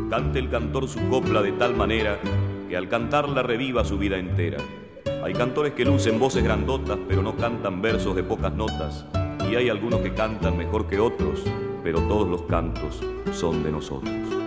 Cante el cantor su copla de tal manera que al cantarla reviva su vida entera. Hay cantores que lucen voces grandotas pero no cantan versos de pocas notas, y hay algunos que cantan mejor que otros, pero todos los cantos son de nosotros.